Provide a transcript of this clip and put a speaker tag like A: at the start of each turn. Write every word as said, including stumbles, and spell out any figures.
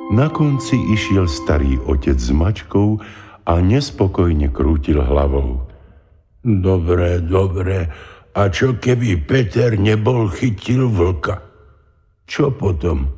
A: Na konci išiel starý otec s mačkou a nespokojne krútil hlavou.
B: Dobre, dobre, a čo keby Peter nebol chytil vlka? Čo potom?